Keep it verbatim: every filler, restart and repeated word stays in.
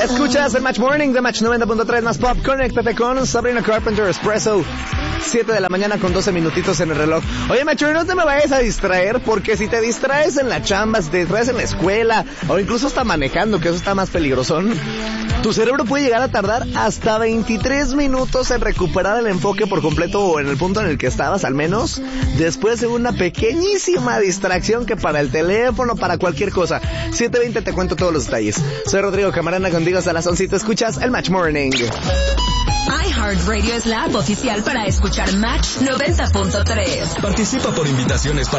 Escuchas el Match Morning de Match noventa punto tres más pop. Conéctate con Sabrina Carpenter Espresso. siete de la mañana con doce minutitos en el reloj. Oye, Macho, no te me vayas a distraer, porque si te distraes en la chamba, si te distraes en la escuela, o incluso hasta manejando, que eso está más peligrosón, tu cerebro puede llegar a tardar hasta veintitrés minutos en recuperar el enfoque por completo, o en el punto en el que estabas, al menos, después de una pequeñísima distracción que para el teléfono, para cualquier cosa. siete veinte te cuento todos los detalles. Soy Rodrigo Camarena, contigo hasta las once y te escuchas el Match Morning. iHeartRadio es la app oficial para escuchar Match noventa punto tres. Participa por invitaciones para